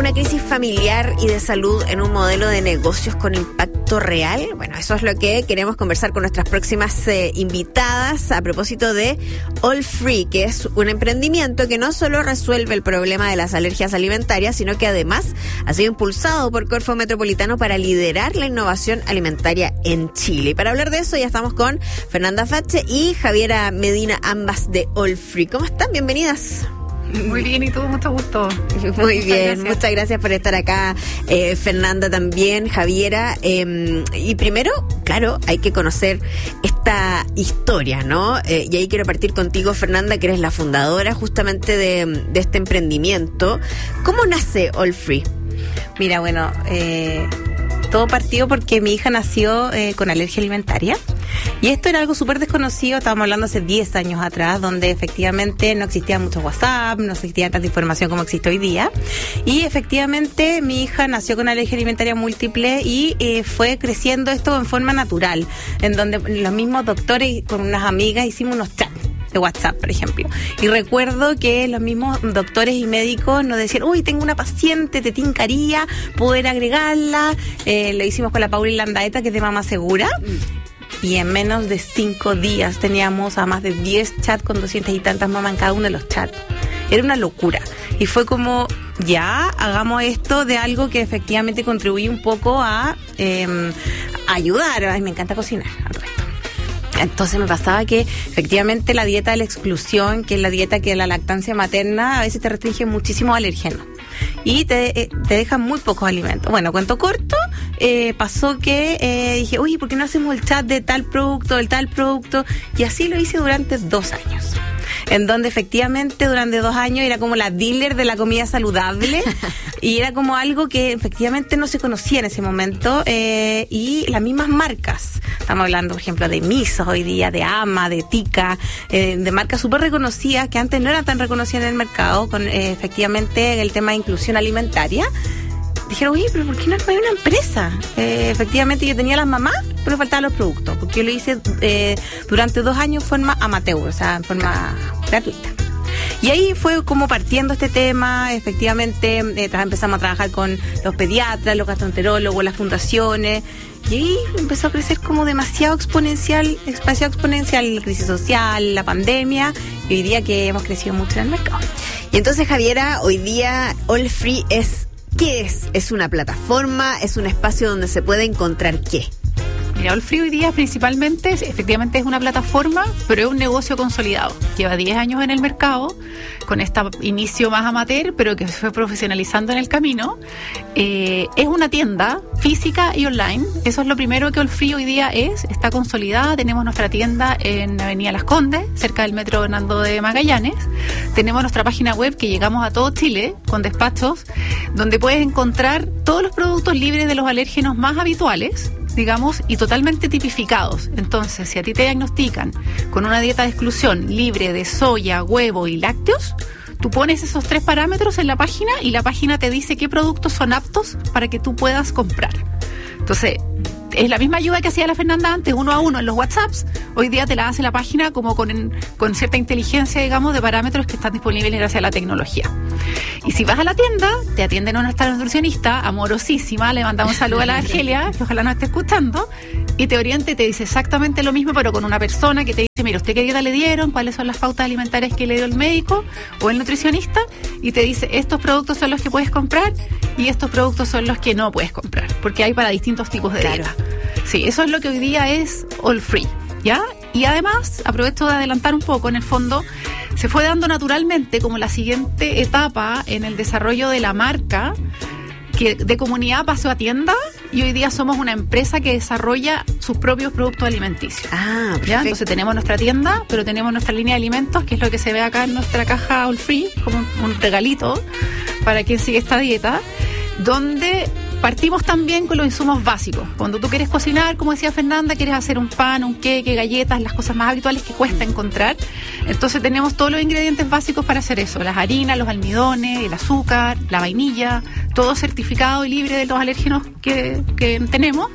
una crisis familiar y de salud en un modelo de negocios con impacto real. Bueno, eso es lo que queremos conversar con nuestras próximas invitadas a propósito de All Free, que es un emprendimiento que no solo resuelve el problema de las alergias alimentarias, sino que además ha sido impulsado por Corfo Metropolitano para liderar la innovación alimentaria en Chile. Y para hablar de eso ya estamos con Fernanda Fache y Javiera Medina, ambas de All Free. ¿Cómo están? Bienvenidas. Muy bien, ¿y tú? Mucho gusto. Muy bien, muchas gracias por estar acá, Fernanda también, Javiera. Y primero, claro, hay que conocer esta historia, ¿no? Y ahí quiero partir contigo, Fernanda, que eres la fundadora justamente de este emprendimiento. ¿Cómo nace All Free? Mira, bueno, todo partió porque mi hija nació con alergia alimentaria. Y esto era algo súper desconocido, estábamos hablando hace 10 años atrás, donde efectivamente no existía mucho WhatsApp, no existía tanta información como existe hoy día. Y efectivamente mi hija nació con alergia alimentaria múltiple y fue creciendo esto en forma natural, en donde los mismos doctores con unas amigas hicimos unos chats de WhatsApp, por ejemplo. Y recuerdo que los mismos doctores y médicos nos decían, uy, tengo una paciente, te tincaría poder agregarla. Lo hicimos con la Paula Landaeta, que es de Mamá Segura. Y en menos de 5 días teníamos a más de 10 chats con 200 y tantas mamás en cada uno de los chats. Era una locura. Y fue como, ya, hagamos esto de algo que efectivamente contribuye un poco a ayudar. Ay, me encanta cocinar al resto. Entonces me pasaba que efectivamente la dieta de la exclusión, que es la dieta que la lactancia materna, a veces te restringe muchísimos alérgenos y te dejan muy pocos alimentos. Bueno, cuento corto, pasó que dije, uy, ¿por qué no hacemos el chat de tal producto, del tal producto? Y así lo hice durante 2 años. En donde efectivamente durante 2 años era como la dealer de la comida saludable y era como algo que efectivamente no se conocía en ese momento, y las mismas marcas, estamos hablando por ejemplo de Miso hoy día, de Ama, de Tika, de marcas súper reconocidas que antes no eran tan reconocidas en el mercado, con efectivamente el tema de inclusión alimentaria. Dijeron, oye, pero ¿por qué no hay una empresa? Efectivamente yo tenía las mamás, pero me faltaban los productos, porque yo lo hice durante 2 años en forma amateur, o sea, en forma gratuita. Y ahí fue como partiendo este tema, efectivamente empezamos a trabajar con los pediatras, los gastroenterólogos, las fundaciones, y ahí empezó a crecer como demasiado exponencial la crisis social, la pandemia, y hoy día que hemos crecido mucho en el mercado. Y entonces, Javiera, hoy día All Free ¿qué es? ¿Es una plataforma? ¿Es un espacio donde se puede encontrar qué? Mira, All Free hoy día principalmente, efectivamente es una plataforma, pero es un negocio consolidado. Lleva 10 años en el mercado, con este inicio más amateur, pero que se fue profesionalizando en el camino. Es una tienda física y online. Eso es lo primero que All Free hoy día está consolidada. Tenemos nuestra tienda en Avenida Las Condes, cerca del Metro Hernando de Magallanes. Tenemos nuestra página web que llegamos a todo Chile, con despachos, donde puedes encontrar todos los productos libres de los alérgenos más habituales, digamos, y totalmente tipificados. Entonces, si a ti te diagnostican con una dieta de exclusión libre de soya, huevo y lácteos, tú pones esos 3 parámetros en la página y la página te dice qué productos son aptos para que tú puedas comprar. Entonces, es la misma ayuda que hacía la Fernanda antes, 1 a 1 en los WhatsApps. Hoy día te la hace la página como con cierta inteligencia, digamos, de parámetros que están disponibles gracias a la tecnología. Y si vas a la tienda, te atienden a nuestra nutricionista, amorosísima, le mandamos un saludo a la Argelia, que ojalá nos esté escuchando, y te orienta y te dice exactamente lo mismo, pero con una persona que te dice, mira, ¿usted qué dieta le dieron? ¿Cuáles son las pautas alimentarias que le dio el médico o el nutricionista? Y te dice, estos productos son los que puedes comprar y estos productos son los que no puedes comprar, porque hay para distintos tipos de dieta. Sí, eso es lo que hoy día es All Free, ¿ya? Y además, aprovecho de adelantar un poco, en el fondo, se fue dando naturalmente como la siguiente etapa en el desarrollo de la marca, que de comunidad pasó a tienda, y hoy día somos una empresa que desarrolla sus propios productos alimenticios. Ah, ¿ya? Entonces tenemos nuestra tienda, pero tenemos nuestra línea de alimentos, que es lo que se ve acá en nuestra caja All Free, como un regalito para quien sigue esta dieta, donde partimos también con los insumos básicos. Cuando tú quieres cocinar, como decía Fernanda, quieres hacer un pan, un queque, galletas, las cosas más habituales que cuesta encontrar. Entonces tenemos todos los ingredientes básicos para hacer eso. Las harinas, los almidones, el azúcar, la vainilla, todo certificado y libre de los alérgenos que tenemos.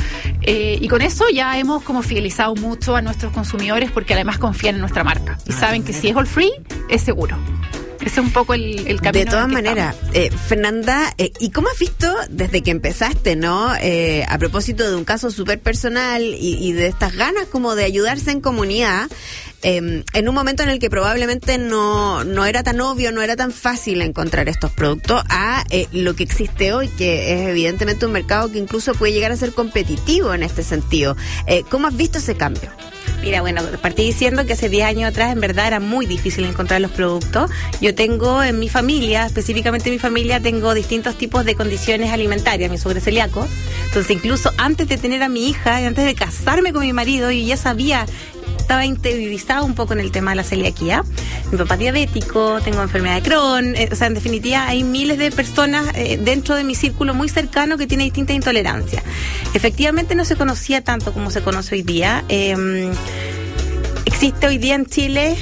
Y con eso ya hemos como fidelizado mucho a nuestros consumidores, porque además confían en nuestra marca y saben que si es All Free, es seguro. Ese es un poco el camino. De todas maneras, Fernanda, ¿y cómo has visto desde que empezaste, no? A propósito de un caso súper personal y de estas ganas como de ayudarse en comunidad, en un momento en el que probablemente no era tan obvio, no era tan fácil encontrar estos productos, a lo que existe hoy, que es evidentemente un mercado que incluso puede llegar a ser competitivo en este sentido. ¿Cómo has visto ese cambio? Mira, bueno, partí diciendo que hace 10 años atrás en verdad era muy difícil encontrar los productos. Yo tengo en mi familia, específicamente en mi familia, tengo distintos tipos de condiciones alimentarias. Mi suegro es celíaco. Entonces, incluso antes de tener a mi hija, antes de casarme con mi marido, yo ya sabía, estaba interiorizado un poco en el tema de la celiaquía. Mi papá es diabético, tengo enfermedad de Crohn, o sea, en definitiva hay miles de personas dentro de mi círculo muy cercano que tiene distintas intolerancias. Efectivamente no se conocía tanto como se conoce hoy día. Existe hoy día en Chile,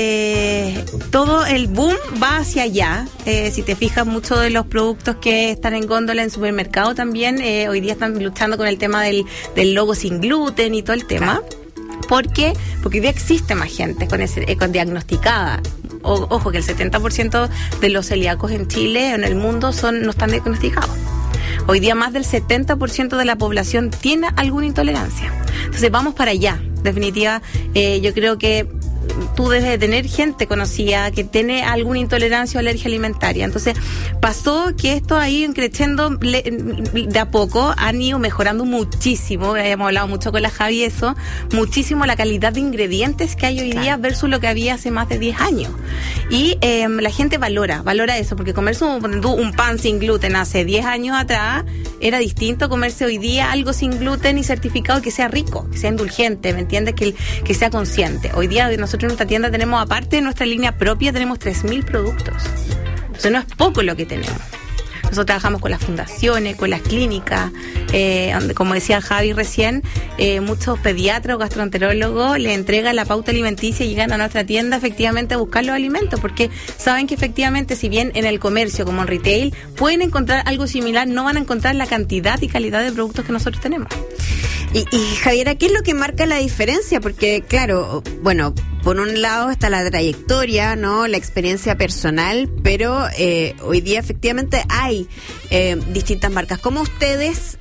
todo el boom va hacia allá. Si te fijas, muchos de los productos que están en góndola en supermercado también, hoy día están luchando con el tema del logo sin gluten y todo el tema. ¿Por qué? Porque hoy día existe más gente con diagnosticada. Ojo que el 70% de los celíacos en Chile, en el mundo, no están diagnosticados. Hoy día más del 70% de la población tiene alguna intolerancia. Entonces vamos para allá. Definitiva, yo creo que tú debes de tener gente conocida que tiene alguna intolerancia o alergia alimentaria. Entonces pasó que esto ha ido creciendo de a poco, han ido mejorando muchísimo, hemos hablado mucho con la Javi eso, muchísimo la calidad de ingredientes que hay hoy día versus lo que había hace más de 10 años. Y la gente valora eso, porque comerse un pan sin gluten hace 10 años atrás era distinto a comerse hoy día algo sin gluten y certificado que sea rico, que sea indulgente, ¿me entiendes? Que sea consciente. Hoy día nosotros en nuestra tienda tenemos, aparte de nuestra línea propia, tenemos 3.000 productos. Entonces no es poco lo que tenemos. Nosotros trabajamos con las fundaciones, con las clínicas, donde, como decía Javi recién, muchos pediatras o gastroenterólogos le entregan la pauta alimenticia y llegan a nuestra tienda efectivamente a buscar los alimentos, porque saben que efectivamente, si bien en el comercio como en retail pueden encontrar algo similar, no van a encontrar la cantidad y calidad de productos que nosotros tenemos. Y Javiera, ¿qué es lo que marca la diferencia? Porque, claro, bueno, por un lado está la trayectoria, ¿no? La experiencia personal, pero hoy día efectivamente hay distintas marcas. ¿Cómo ustedes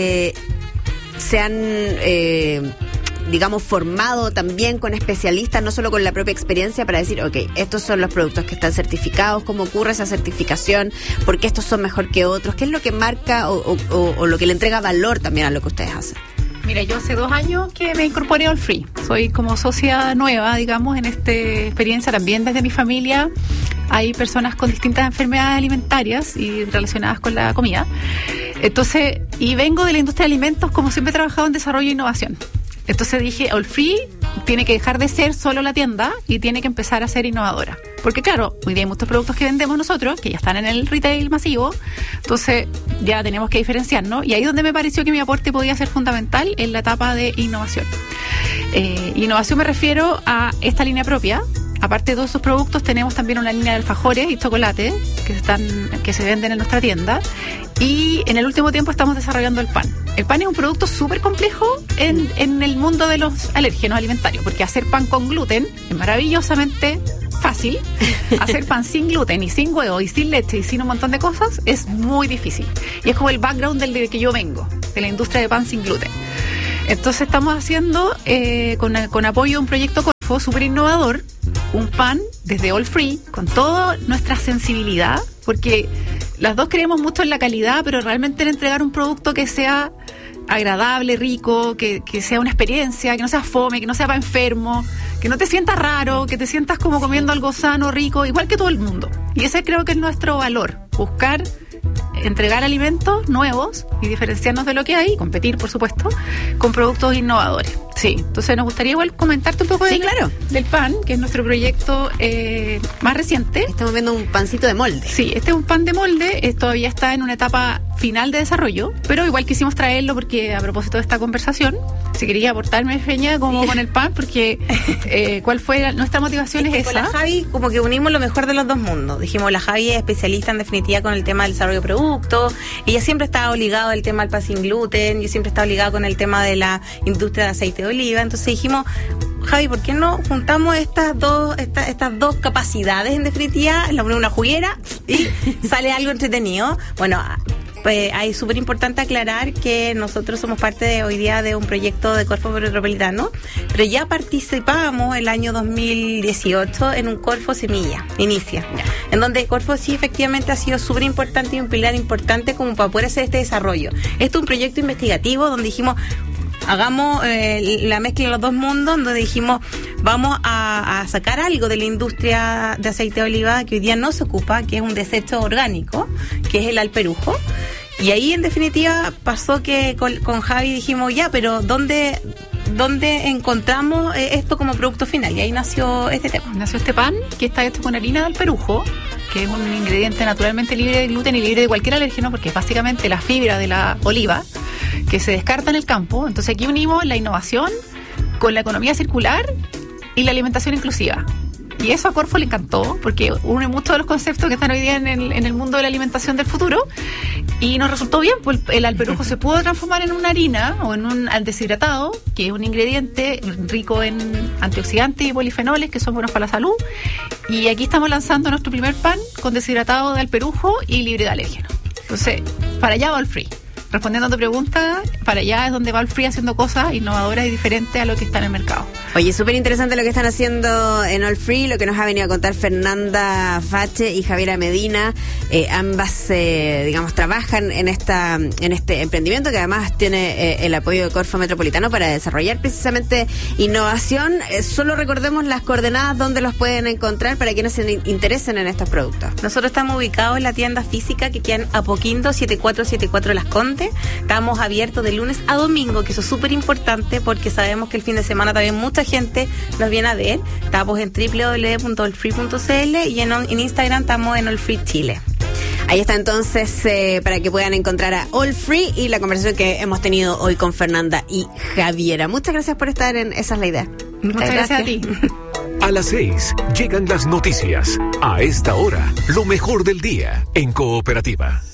se han, digamos, formado también con especialistas, no solo con la propia experiencia, para decir, ok, estos son los productos que están certificados, cómo ocurre esa certificación, por qué estos son mejor que otros, qué es lo que marca o lo que le entrega valor también a lo que ustedes hacen? Mira, yo hace 2 años que me incorporé a All Free. Soy como socia nueva, digamos, en esta experiencia. También desde mi familia hay personas con distintas enfermedades alimentarias y relacionadas con la comida. Entonces, y vengo de la industria de alimentos, como siempre he trabajado en desarrollo e innovación. Entonces dije, All Free tiene que dejar de ser solo la tienda y tiene que empezar a ser innovadora. Porque claro, hoy día hay muchos productos que vendemos nosotros, que ya están en el retail masivo, entonces ya tenemos que diferenciarnos. Y ahí es donde me pareció que mi aporte podía ser fundamental en la etapa de innovación. Innovación me refiero a esta línea propia. Aparte de todos esos productos, tenemos también una línea de alfajores y chocolate que se venden en nuestra tienda. Y en el último tiempo estamos desarrollando el pan. El pan es un producto súper complejo en el mundo de los alérgenos alimentarios, porque hacer pan con gluten es maravillosamente fácil. Hacer pan sin gluten y sin huevo y sin leche y sin un montón de cosas es muy difícil. Y es como el background del que yo vengo, de la industria de pan sin gluten. Entonces estamos haciendo, con apoyo de un proyecto Corfo súper innovador, un pan desde All Free, con toda nuestra sensibilidad, porque las dos creemos mucho en la calidad, pero realmente en entregar un producto que sea agradable, rico, que sea una experiencia, que no sea fome, que no sea para enfermo, que no te sientas raro, que te sientas como comiendo algo sano, rico, igual que todo el mundo. Y ese creo que es nuestro valor, buscar entregar alimentos nuevos y diferenciarnos de lo que hay, competir, por supuesto, con productos innovadores. Sí, entonces nos gustaría igual comentarte un poco del pan, que es nuestro proyecto más reciente. Estamos viendo un pancito de molde. Sí, este es un pan de molde, todavía está en una etapa final de desarrollo, pero igual quisimos traerlo porque a propósito de esta conversación, si quería aportarme, Feña, como con el pan, porque ¿cuál fue nuestra motivación? Es esa. Con la Javi como que unimos lo mejor de los dos mundos. Dijimos, la Javi es especialista en definitiva con el tema del desarrollo de productos, ella siempre estaba ligada al tema del pan sin gluten, yo siempre estaba ligada con el tema de la industria de aceite de oliva, entonces dijimos, Javi, ¿por qué no juntamos estas dos capacidades en definitiva, la ponemos en una juguera y sale algo entretenido? Bueno, pues es súper importante aclarar que nosotros somos parte hoy día de un proyecto de Corfo Metropolitano, pero ya participamos el año 2018 en un Corfo Semilla, Inicia, en donde Corfo sí efectivamente ha sido súper importante y un pilar importante como para poder hacer este desarrollo. Esto es un proyecto investigativo donde dijimos, hagamos la mezcla de los dos mundos, donde dijimos, vamos a sacar algo de la industria de aceite de oliva que hoy día no se ocupa, que es un desecho orgánico, que es el alperujo. Y ahí en definitiva pasó que con Javi dijimos, ya, pero ¿dónde encontramos esto como producto final? Y ahí nació este tema. Nació este pan que está hecho con harina de alperujo, que es un ingrediente naturalmente libre de gluten y libre de cualquier alérgeno, porque es básicamente la fibra de la oliva que se descarta en el campo. Entonces aquí unimos la innovación con la economía circular y la alimentación inclusiva. Y eso a Corfo le encantó, porque une muchos de los conceptos que están hoy día en el mundo de la alimentación del futuro. Y nos resultó bien, pues el alperujo se pudo transformar en una harina o en un deshidratado, que es un ingrediente rico en antioxidantes y polifenoles que son buenos para la salud. Y aquí estamos lanzando nuestro primer pan con deshidratado de alperujo y libre de alérgenos. Entonces, para allá va All Free. Respondiendo a tu pregunta, para allá es donde va All Free haciendo cosas innovadoras y diferentes a lo que está en el mercado. Oye, súper interesante lo que están haciendo en All Free, lo que nos ha venido a contar Fernanda Fache y Javiera Medina. Ambas, trabajan en este emprendimiento que además tiene el apoyo de Corfo Metropolitano para desarrollar precisamente innovación. Solo recordemos las coordenadas donde los pueden encontrar para quienes se interesen en estos productos. Nosotros estamos ubicados en la tienda física que queda en Apoquindo 7474 Las Condes. Estamos abiertos de lunes a domingo, que eso es súper importante porque sabemos que el fin de semana también mucha gente nos viene a ver. Estamos en www.allfree.cl y en Instagram estamos en All Free Chile. Ahí está entonces para que puedan encontrar a All Free y la conversación que hemos tenido hoy con Fernanda y Javiera. Muchas gracias por estar en Esa es la Idea. Muchas gracias a ti. A las 6 llegan las noticias. A esta hora, lo mejor del día en Cooperativa.